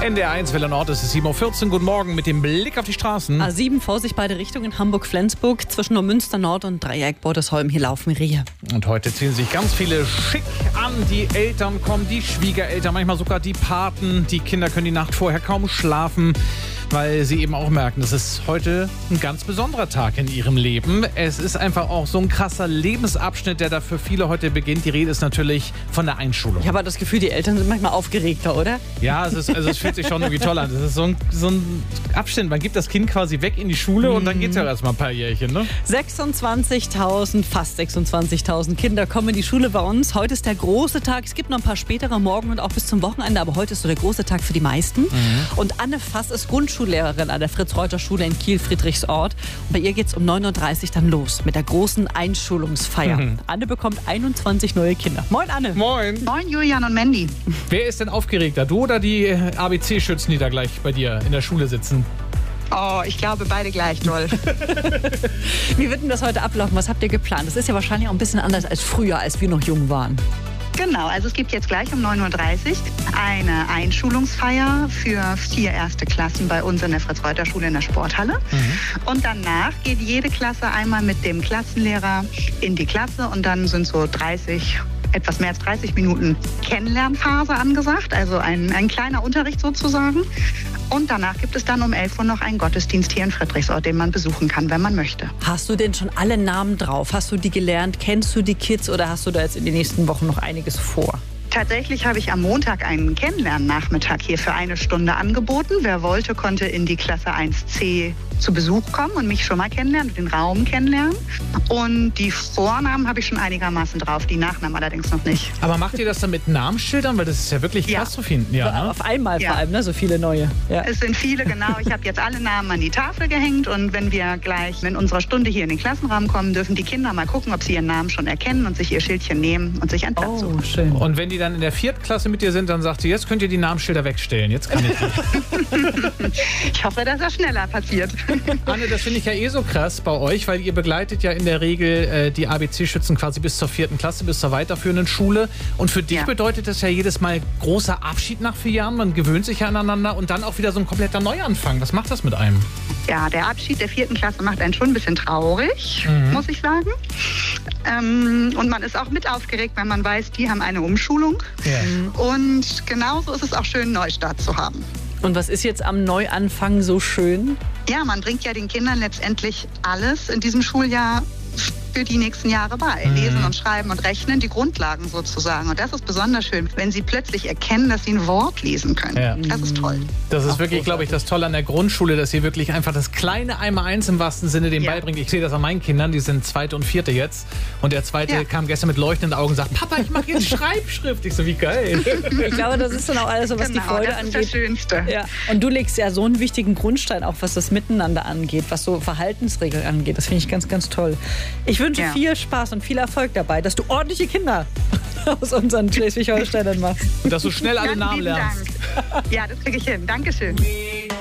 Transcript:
NDR1 Welle Nord, es ist 7.14 Uhr. Guten Morgen mit dem Blick auf die Straßen. A7 Vorsicht beide Richtungen, Hamburg-Flensburg. Zwischen Neumünster Nord und Dreieck Bordesholm. Hier laufen Rehe. Und heute ziehen sich ganz viele schick an. Die Eltern kommen, die Schwiegereltern, manchmal sogar die Paten. Die Kinder können die Nacht vorher kaum schlafen, weil sie eben auch merken, das ist heute ein ganz besonderer Tag in ihrem Leben. Es ist einfach auch so ein krasser Lebensabschnitt, der da für viele heute beginnt. Die Rede ist natürlich von der Einschulung. Ich habe das Gefühl, die Eltern sind manchmal aufgeregter, oder? Ja, es fühlt sich schon irgendwie toll an. Das ist so ein Abschnitt. Man gibt das Kind quasi weg in die Schule und dann geht es ja erstmal ein paar Jährchen, ne? 26.000, fast 26.000 Kinder kommen in die Schule bei uns. Heute ist der große Tag. Es gibt noch ein paar spätere morgen und auch bis zum Wochenende, aber heute ist so der große Tag für die meisten. Und Anne Fass ist Grundschullehrerin an der Fritz-Reuter-Schule in Kiel-Friedrichsort. Und bei ihr geht es um 9.30 Uhr dann los mit der großen Einschulungsfeier. Anne bekommt 21 neue Kinder. Moin, Anne. Moin. Moin, Julian und Mandy. Wer ist denn aufgeregter? Du oder die ABC-Schützen, die da gleich bei dir in der Schule sitzen? Oh, ich glaube beide gleich doll. Wie wird denn das heute ablaufen? Was habt ihr geplant? Das ist ja wahrscheinlich auch ein bisschen anders als früher, als wir noch jung waren. Genau, also es gibt jetzt gleich um 9.30 Uhr eine Einschulungsfeier für 4 erste Klassen bei uns in der Fritz-Reuter-Schule in der Sporthalle. Und danach geht jede Klasse einmal mit dem Klassenlehrer in die Klasse und dann sind so etwas mehr als 30 Minuten Kennenlernphase angesagt, also ein kleiner Unterricht sozusagen. Und danach gibt es dann um 11 Uhr noch einen Gottesdienst hier in Friedrichsort, den man besuchen kann, wenn man möchte. Hast du denn schon alle Namen drauf? Hast du die gelernt? Kennst du die Kids oder hast du da jetzt in den nächsten Wochen noch einiges vor? Tatsächlich habe ich am Montag einen Kennenlernnachmittag hier für 1 Stunde angeboten. Wer wollte, konnte in die Klasse 1c zu Besuch kommen und mich schon mal kennenlernen, den Raum kennenlernen. Und die Vornamen habe ich schon einigermaßen drauf, die Nachnamen allerdings noch nicht. Aber macht ihr das dann mit Namensschildern? Weil das ist ja wirklich krass zu finden. Ja, ne? Auf einmal vor allem, ne? So viele neue. Ja. Es sind viele, genau. Ich habe jetzt alle Namen an die Tafel gehängt und wenn wir gleich in unserer Stunde hier in den Klassenraum kommen, dürfen die Kinder mal gucken, ob sie ihren Namen schon erkennen und sich ihr Schildchen nehmen und sich einen Platz suchen. Schön. Und wenn die dann in der 4. Klasse mit dir sind, dann sagt sie, jetzt könnt ihr die Namensschilder wegstellen. Jetzt kann ich nicht. Ich hoffe, dass das schneller passiert. Anne, das finde ich ja so krass bei euch, weil ihr begleitet ja in der Regel die ABC-Schützen quasi bis zur 4. Klasse, bis zur weiterführenden Schule. Und für dich bedeutet das ja jedes Mal großer Abschied nach 4 Jahren. Man gewöhnt sich ja aneinander und dann auch wieder so ein kompletter Neuanfang. Was macht das mit einem? Ja, der Abschied der 4. Klasse macht einen schon ein bisschen traurig, muss ich sagen. Und man ist auch mit aufgeregt, wenn man weiß, die haben eine Umschulung. Ja. Und genauso ist es auch schön, einen Neustart zu haben. Und was ist jetzt am Neuanfang so schön? Ja, man bringt ja den Kindern letztendlich alles in diesem Schuljahr für die nächsten Jahre bei. Lesen und Schreiben und Rechnen, die Grundlagen sozusagen. Und das ist besonders schön, wenn sie plötzlich erkennen, dass sie ein Wort lesen können. Ja. Das ist toll. Das ist wirklich, glaube ich, das Tolle an der Grundschule, dass sie wirklich einfach das kleine Einmaleins im wahrsten Sinne dem beibringt. Ich sehe das an meinen Kindern, die sind 2. und 4. jetzt. Und der 2. kam gestern mit leuchtenden Augen und sagt, Papa, ich mache jetzt Schreibschrift. Ich so, wie geil. Ich glaube, das ist dann auch alles so, was die Freude angeht. Das ist das Schönste. Ja. Und du legst ja so einen wichtigen Grundstein, auch was das Miteinander angeht, was so Verhaltensregeln angeht. Das finde ich ganz, ganz toll. Ich wünsche viel Spaß und viel Erfolg dabei, dass du ordentliche Kinder aus unseren Schleswig-Holsteinern machst. Und dass du schnell alle Namen lernst. Dank. Ja, das kriege ich hin. Dankeschön.